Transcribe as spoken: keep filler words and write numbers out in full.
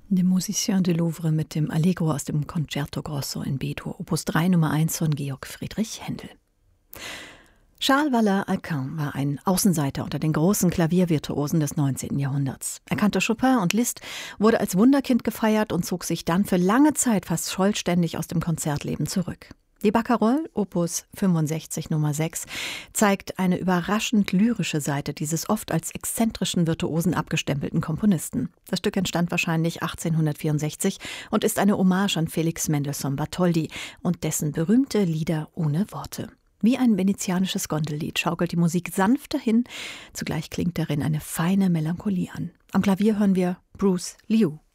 De Musicien du Louvre mit dem Allegro aus dem Concerto Grosso in B-Dur, Opus drei Nummer eins von Georg Friedrich Händel. Charles Vallard-Alcan war ein Außenseiter unter den großen Klaviervirtuosen des neunzehnten Jahrhunderts. Er kannte Chopin und Liszt, wurde als Wunderkind gefeiert und zog sich dann für lange Zeit fast vollständig aus dem Konzertleben zurück. Die Barcarolle, Opus fünfundsechzig Nummer sechs, zeigt eine überraschend lyrische Seite dieses oft als exzentrischen Virtuosen abgestempelten Komponisten. Das Stück entstand wahrscheinlich achtzehnhundertvierundsechzig und ist eine Hommage an Felix Mendelssohn Bartholdy und dessen berühmte Lieder ohne Worte. Wie ein venezianisches Gondellied schaukelt die Musik sanft dahin, zugleich klingt darin eine feine Melancholie an. Am Klavier hören wir Bruce Liu.